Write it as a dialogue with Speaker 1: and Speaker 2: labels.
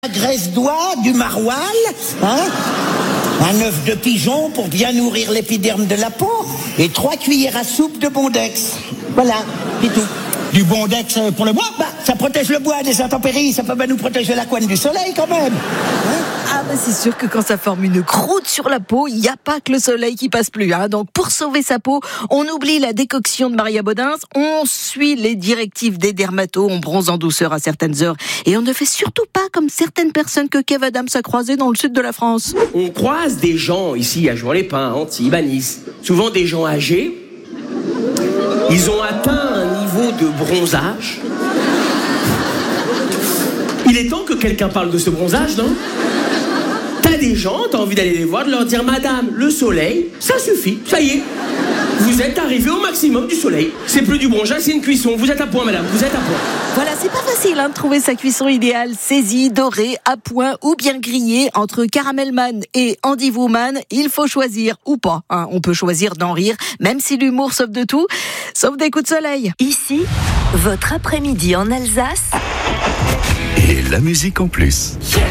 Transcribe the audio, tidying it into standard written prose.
Speaker 1: La graisse d'oie, du maroilles, hein, un œuf de pigeon pour bien nourrir l'épiderme de la peau et 3 cuillères à soupe de Bondex. Voilà, c'est tout.
Speaker 2: Du Bondex pour le bois?
Speaker 1: Ça protège le bois des intempéries, ça peut bien nous protéger la couenne du soleil quand même.
Speaker 3: C'est sûr que quand ça forme une croûte sur la peau, il n'y a pas que le soleil qui passe plus. Donc pour sauver sa peau, on oublie la décoction de Maria Bodins, on suit les directives des dermatos, on bronze en douceur à certaines heures et on ne fait surtout pas comme certaines personnes que Kev Adams a croisées dans le sud de la France.
Speaker 4: On croise des gens ici à Jouan-les-Pins, Antibes, à Nice, souvent des gens âgés. Ils ont atteint un niveau de bronzage. Il est temps que quelqu'un parle de ce bronzage, non? T'as des gens, t'as envie d'aller les voir, de leur dire « Madame, le soleil, ça suffit, ça y est. Vous êtes arrivé au maximum du soleil. C'est plus du bronzage, c'est une cuisson. Vous êtes à point, madame, vous êtes à point. »
Speaker 3: Voilà, c'est pas facile de trouver sa cuisson idéale. Saisie, dorée, à point ou bien grillée. Entre Caramelman et Andy Woman, il faut choisir ou pas. On peut choisir d'en rire, même si l'humour sauve de tout, sauf des coups de soleil.
Speaker 5: Ici, votre après-midi en Alsace.
Speaker 6: Et la musique en plus.